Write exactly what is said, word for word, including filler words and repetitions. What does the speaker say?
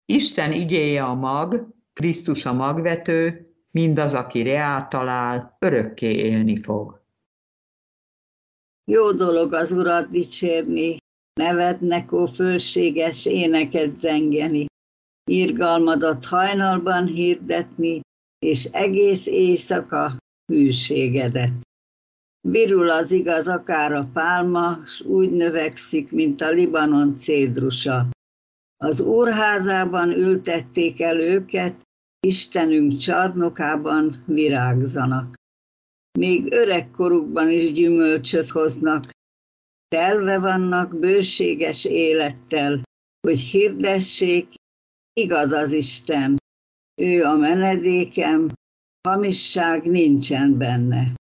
Isten igéje a mag, Krisztus a magvető, mindaz, aki reát talál, örökké élni fog. Jó dolog az Urat dicsérni, nevednek, ó fölséges, éneket zengeni, irgalmadat hajnalban hirdetni, és egész éjszaka hűségedet. Virul az igaz akár a pálma, s úgy növekszik, mint a Libanon cédrusa. Az Úrházában ültették el őket, Istenünk csarnokában virágzanak. Még öregkorukban is gyümölcsöt hoznak, telve vannak bőséges élettel, hogy hirdessék, igaz az Isten, ő a menedékem, hamisság nincsen benne.